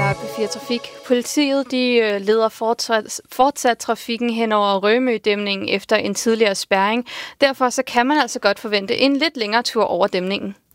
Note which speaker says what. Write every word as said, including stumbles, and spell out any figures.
Speaker 1: fra P fire Trafik. Politiet de leder fortsat, fortsat trafikken hen over Rømø-dæmningen efter en tidligere spærring. Derfor så kan man altså godt forvente en lidt længere tur over dæmningen.